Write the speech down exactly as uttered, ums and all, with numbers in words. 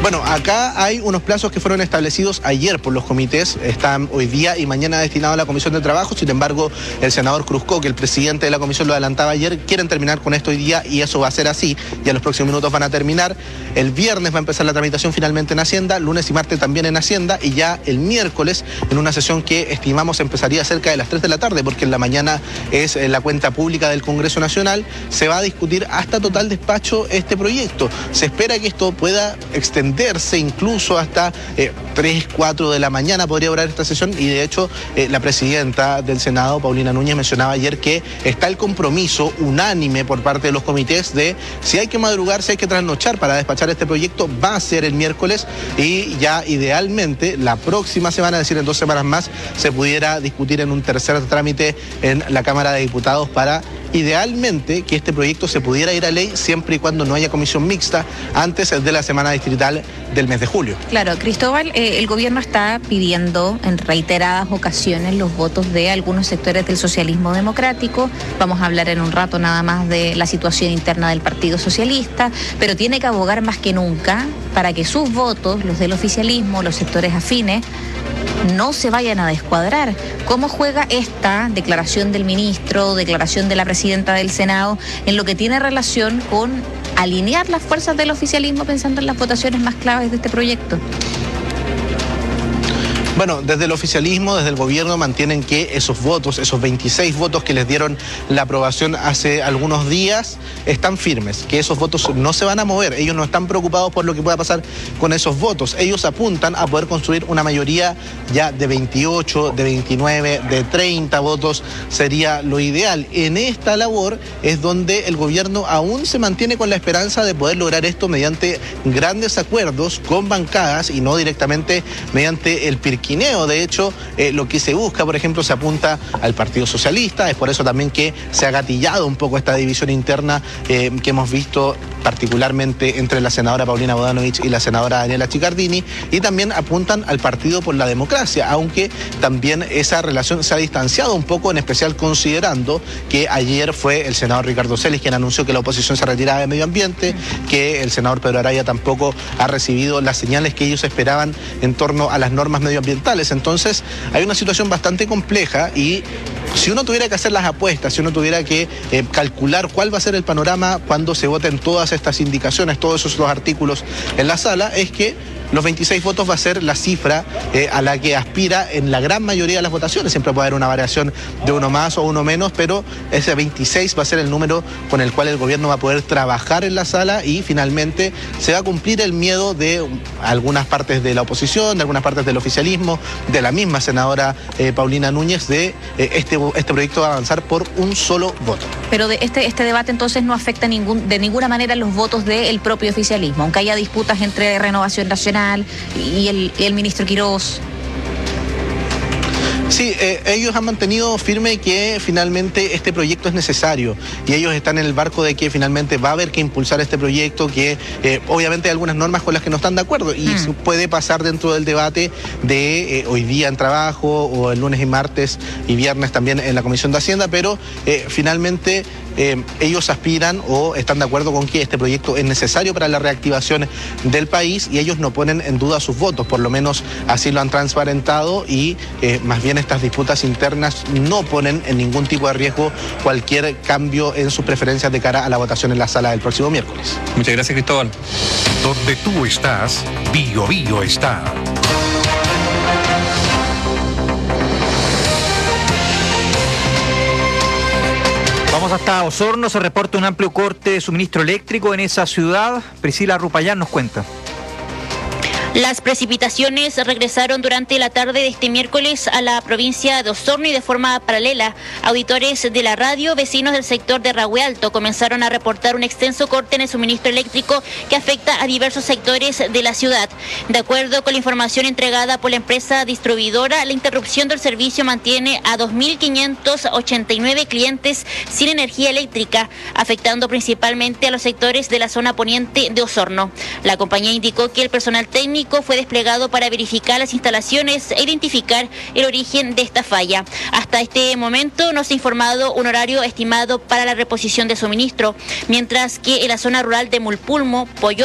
Bueno, acá hay unos plazos que fueron establecidos ayer por los comités, están hoy día y mañana destinados a la Comisión de Trabajo. Sin embargo, el senador Cruzco, que el presidente de la comisión lo adelantaba ayer, quieren terminar con esto hoy día y eso va a ser así. Ya los próximos minutos van a terminar. El viernes va a empezar la tramitación finalmente en Hacienda, lunes y martes también en Hacienda, y ya el miércoles en una sesión que estimamos empezaría cerca de las tres de la tarde, porque en la mañana es la cuenta pública del Congreso Nacional, se va a discutir hasta total despacho este proyecto. Se espera que esto pueda extenderse incluso hasta eh, tres, cuatro de la mañana podría durar esta sesión, y de hecho eh, la presidenta del Senado, Paulina Núñez, mencionaba ayer que está el compromiso unánime por parte de los comités de si hay que madrugar, si hay que trasnochar para despachar este proyecto, va a ser el miércoles, y ya idealmente la próxima semana, es decir, en dos semanas más, se pudiera discutir en un tercer trámite en la Cámara de Diputados para idealmente que este proyecto se pudiera ir a ley siempre y cuando no haya comisión mixta antes de la semana distrital del mes de julio. Claro, Cristóbal, eh, el gobierno está pidiendo en reiteradas ocasiones los votos de algunos sectores del socialismo democrático. Vamos a hablar en un rato nada más de la situación interna del Partido Socialista, pero tiene que abogar más que nunca para que sus votos, los del oficialismo, los sectores afines, no se vayan a descuadrar. ¿Cómo juega esta declaración del ministro, declaración de la presidenta del Senado en lo que tiene relación con alinear las fuerzas del oficialismo pensando en las votaciones más claves de este proyecto? Bueno, desde el oficialismo, desde el gobierno, mantienen que esos votos, esos veintiséis votos que les dieron la aprobación hace algunos días, están firmes, que esos votos no se van a mover. Ellos no están preocupados por lo que pueda pasar con esos votos. Ellos apuntan a poder construir una mayoría ya de veintiocho, de veintinueve, de treinta votos, sería lo ideal. En esta labor es donde el gobierno aún se mantiene con la esperanza de poder lograr esto mediante grandes acuerdos con bancadas y no directamente mediante el pirquineo. De hecho, eh, lo que se busca, por ejemplo, se apunta al Partido Socialista. Es por eso también que se ha gatillado un poco esta división interna eh, que hemos visto particularmente entre la senadora Paulina Bodanovich y la senadora Daniela Chiccardini, y también apuntan al Partido por la Democracia, aunque también esa relación se ha distanciado un poco, en especial considerando que ayer fue el senador Ricardo Celis quien anunció que la oposición se retiraba de medio ambiente, que el senador Pedro Araya tampoco ha recibido las señales que ellos esperaban en torno a las normas medioambientales. Entonces hay una situación bastante compleja, y si uno tuviera que hacer las apuestas, si uno tuviera que eh, calcular cuál va a ser el panorama cuando se voten todas estas indicaciones, todos esos los artículos en la sala, es que los veintiséis votos va a ser la cifra eh, a la que aspira en la gran mayoría de las votaciones. Siempre puede haber una variación de uno más o uno menos, pero ese veintiséis va a ser el número con el cual el gobierno va a poder trabajar en la sala, y finalmente se va a cumplir el miedo de algunas partes de la oposición, de algunas partes del oficialismo, de la misma senadora eh, Paulina Núñez, de eh, este, este proyecto va a avanzar por un solo voto. Pero de este, este debate entonces no afecta ningún, de ninguna manera los votos del propio oficialismo, aunque haya disputas entre Renovación Nacional y el, y el ministro Quirós. Sí, eh, ellos han mantenido firme que finalmente este proyecto es necesario, y ellos están en el barco de que finalmente va a haber que impulsar este proyecto, que eh, obviamente hay algunas normas con las que no están de acuerdo, y mm. puede pasar dentro del debate de eh, hoy día en trabajo, o el lunes y martes y viernes también en la Comisión de Hacienda, pero eh, finalmente eh, ellos aspiran o están de acuerdo con que este proyecto es necesario para la reactivación del país, y ellos no ponen en duda sus votos, por lo menos así lo han transparentado, y eh, más bien estas disputas internas no ponen en ningún tipo de riesgo cualquier cambio en sus preferencias de cara a la votación en la sala del próximo miércoles. Muchas gracias, Cristóbal. Donde tú estás, Bio Bio está. Vamos hasta Osorno, se reporta un amplio corte de suministro eléctrico en esa ciudad. Priscila Rupayán nos cuenta. Las precipitaciones regresaron durante la tarde de este miércoles a la provincia de Osorno y de forma paralela. Auditores de la radio, vecinos del sector de Rahue Alto, comenzaron a reportar un extenso corte en el suministro eléctrico que afecta a diversos sectores de la ciudad. De acuerdo con la información entregada por la empresa distribuidora, la interrupción del servicio mantiene a dos mil quinientos ochenta y nueve clientes sin energía eléctrica, afectando principalmente a los sectores de la zona poniente de Osorno. La compañía indicó que el personal técnico fue desplegado para verificar las instalaciones e identificar el origen de esta falla. Hasta este momento no se ha informado un horario estimado para la reposición de suministro, mientras que en la zona rural de Mulpulmo, Pollo